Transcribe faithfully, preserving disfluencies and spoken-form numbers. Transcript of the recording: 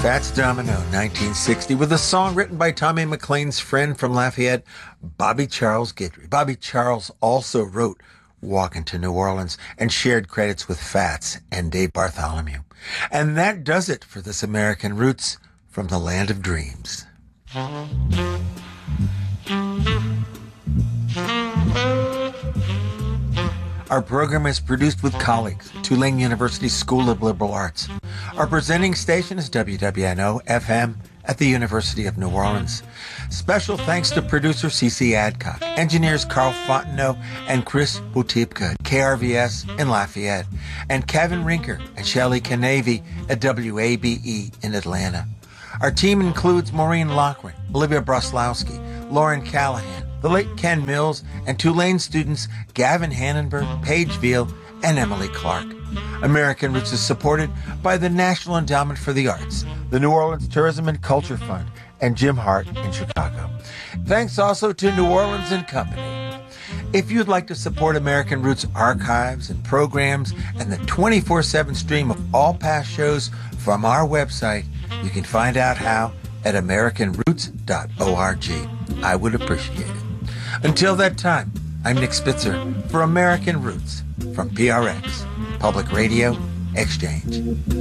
Fats Domino, nineteen sixty, with a song written by Tommy McLean's friend from Lafayette, Bobby Charles Guidry. Bobby Charles also wrote Walkin' to New Orleans and shared credits with Fats and Dave Bartholomew. And that does it for this American Roots from the Land of Dreams. Our program is produced with colleagues at Tulane University School of Liberal Arts. Our presenting station is W W N O F M at the University of New Orleans. Special thanks to producer C C Adcock, engineers Carl Fontenot and Chris Butipka at K R V S in Lafayette, and Kevin Rinker and Shelley Canavy at W A B E in Atlanta. Our team includes Maureen Loughran, Olivia Broslowski, Lauren Callahan, the late Ken Mills, and Tulane students Gavin Hannenberg, Paige Veal, and Emily Clark. American Roots is supported by the National Endowment for the Arts, the New Orleans Tourism and Culture Fund, and Jim Hart in Chicago. Thanks also to New Orleans and Company. If you'd like to support American Roots archives and programs and the twenty-four seven stream of all past shows from our website, you can find out how at american roots dot org. I would appreciate it. Until that time, I'm Nick Spitzer for American Roots from P R X, Public Radio Exchange.